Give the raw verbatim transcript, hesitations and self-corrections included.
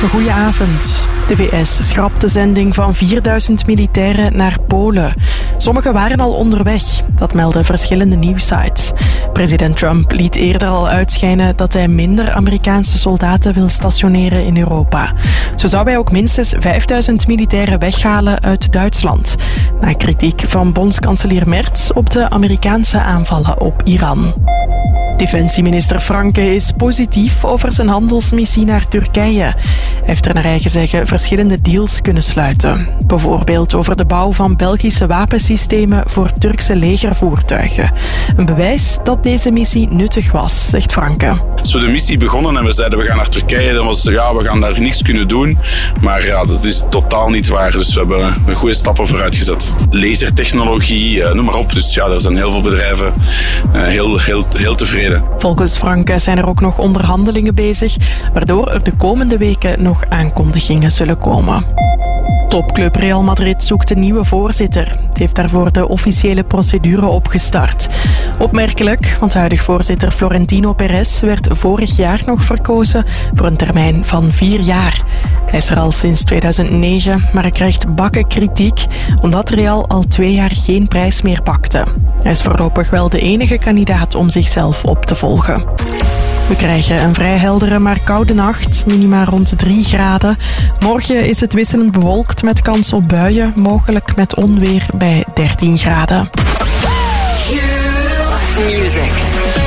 Goedenavond. De V S schrapt de zending van vierduizend militairen naar Polen. Sommigen waren al onderweg, dat melden verschillende nieuwsites. President Trump liet eerder al uitschijnen dat hij minder Amerikaanse soldaten wil stationeren in Europa. Zo zou hij ook minstens vijfduizend militairen weghalen uit Duitsland. Na kritiek van bondskanselier Merz op de Amerikaanse aanvallen op Iran. Defensieminister Franke is positief over zijn handelsmissie naar Turkije. Hij heeft er naar eigen zeggen verschillende deals kunnen sluiten. Bijvoorbeeld over de bouw van Belgische wapensystemen voor Turkse legervoertuigen. Een bewijs dat deze missie nuttig was, zegt Franke. Als we de missie begonnen en we zeiden we gaan naar Turkije, dan was het ja, we gaan daar niks kunnen doen. Maar ja, dat is totaal niet waar. Dus we hebben goede stappen vooruit gezet. Lasertechnologie, noem maar op. Dus ja, er zijn heel veel bedrijven heel, heel, heel tevreden. Volgens Franke zijn er ook nog onderhandelingen bezig, waardoor er de komende weken nog aankondigingen zullen komen. Topclub Real Madrid zoekt een nieuwe voorzitter. Het heeft daarvoor de officiële procedure opgestart. Opmerkelijk, want huidig voorzitter Florentino Perez werd vorig jaar nog verkozen voor een termijn van vier jaar. Hij is er al sinds tweeduizend negen, maar hij krijgt bakken kritiek omdat Real al twee jaar geen prijs meer pakte. Hij is voorlopig wel de enige kandidaat om zichzelf op te volgen. We krijgen een vrij heldere maar koude nacht, minima rond drie graden. Morgen is het wisselend bewolkt met kans op buien, mogelijk met onweer bij dertien graden. Music.